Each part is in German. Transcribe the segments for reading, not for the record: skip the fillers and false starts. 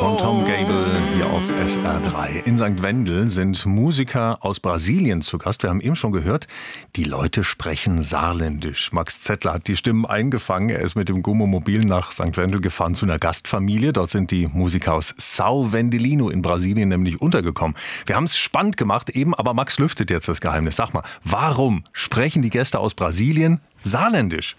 von Tom Gable hier auf SR3. In St. Wendel sind Musiker aus Brasilien zu Gast. Wir haben eben schon gehört, die Leute sprechen Saarländisch. Max Zettler hat die Stimmen eingefangen. Er ist mit dem Gummomobil nach St. Wendel gefahren zu einer Gastfamilie. Dort sind die Musiker aus São Vendelino in Brasilien nämlich untergekommen. Wir haben es spannend gemacht eben, aber Max lüftet jetzt das Geheimnis. Sag mal, warum sprechen die Gäste aus Brasilien Saarländisch?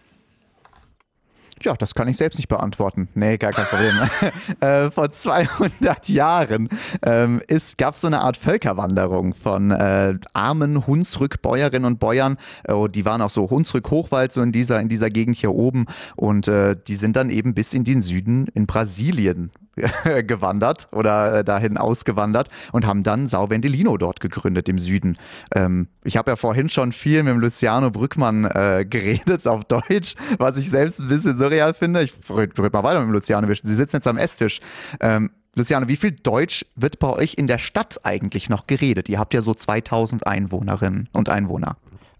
Ja, das kann ich selbst nicht beantworten. Nee, gar kein Problem. Vor 200 Jahren gab es so eine Art Völkerwanderung von armen Hunsrück-Bäuerinnen und Bäuern. Die waren auch so Hunsrück-Hochwald, so in dieser Gegend hier oben. Und die sind dann eben bis in den Süden in Brasilien gewandert oder dahin ausgewandert und haben dann São Vendelino dort gegründet im Süden. Ich habe ja vorhin schon viel mit dem Luciano Brückmann geredet auf Deutsch, was ich selbst ein bisschen surreal finde. Ich rede mal weiter mit dem Luciano. Sie sitzen jetzt am Esstisch. Luciano, wie viel Deutsch wird bei euch in der Stadt eigentlich noch geredet? Ihr habt ja so 2000 Einwohnerinnen und Einwohner.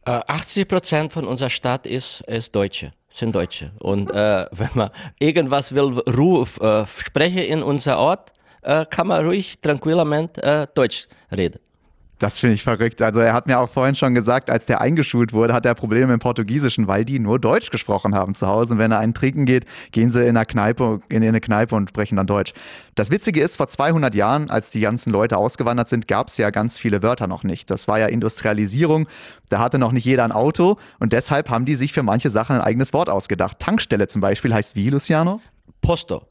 80% von unserer Stadt ist Deutsche, sind Deutsche. Und wenn man irgendwas will, sprechen in unser Ort, kann man ruhig, tranquillamente Deutsch reden. Das finde ich verrückt. Also er hat mir auch vorhin schon gesagt, als der eingeschult wurde, hat er Probleme im Portugiesischen, weil die nur Deutsch gesprochen haben zu Hause. Und wenn er einen trinken geht, gehen sie in eine Kneipe und sprechen dann Deutsch. Das Witzige ist, vor 200 Jahren, als die ganzen Leute ausgewandert sind, gab es ja ganz viele Wörter noch nicht. Das war ja Industrialisierung. Da hatte noch nicht jeder ein Auto. Und deshalb haben die sich für manche Sachen ein eigenes Wort ausgedacht. Tankstelle zum Beispiel heißt wie, Luciano? Posto.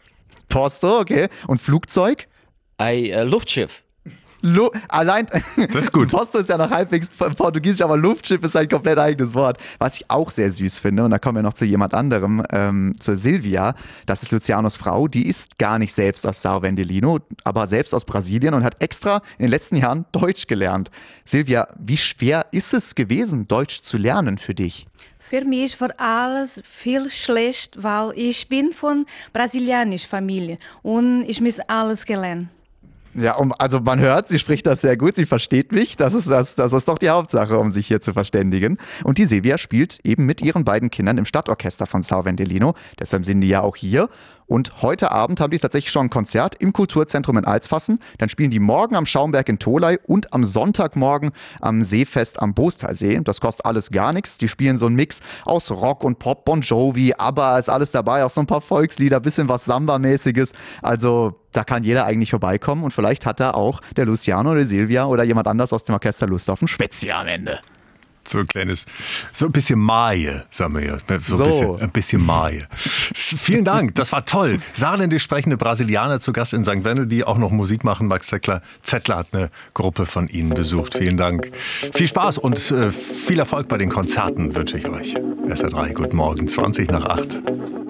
Posto, okay. Und Flugzeug? Luftschiff. Allein, das ist gut. Posto ist ja noch halbwegs portugiesisch, aber Luftschiff ist ein komplett eigenes Wort. Was ich auch sehr süß finde, und da kommen wir noch zu jemand anderem, zur Silvia, das ist Lucianos Frau, die ist gar nicht selbst aus São Vendelino, aber selbst aus Brasilien und hat extra in den letzten Jahren Deutsch gelernt. Silvia, wie schwer ist es gewesen, Deutsch zu lernen für dich? Für mich ist für alles viel schlecht, weil ich bin von brasilianischer Familie und ich muss alles gelernt. Ja, also man hört, sie spricht das sehr gut, sie versteht mich, das ist doch die Hauptsache, um sich hier zu verständigen. Und die Silvia spielt eben mit ihren beiden Kindern im Stadtorchester von São Vendelino, deshalb sind die ja auch hier. Und heute Abend haben die tatsächlich schon ein Konzert im Kulturzentrum in Alsfassen. Dann spielen die morgen am Schaumberg in Tholey und am Sonntagmorgen am Seefest am Boostalsee. Das kostet alles gar nichts. Die spielen so einen Mix aus Rock und Pop, Bon Jovi, ABBA ist alles dabei, auch so ein paar Volkslieder, bisschen was Samba-mäßiges. Also da kann jeder eigentlich vorbeikommen und vielleicht hat da auch der Luciano oder Silvia oder jemand anders aus dem Orchester Lust auf ein Schwätzchen am Ende. So ein kleines, so ein bisschen Maie, sagen wir ja. Ein bisschen Maie. Vielen Dank, das war toll. Saarländisch sprechende Brasilianer zu Gast in St. Wendel, die auch noch Musik machen. Max Zettler hat eine Gruppe von Ihnen besucht. Vielen Dank. Viel Spaß und viel Erfolg bei den Konzerten wünsche ich euch. SR3, guten Morgen, 20 nach 8.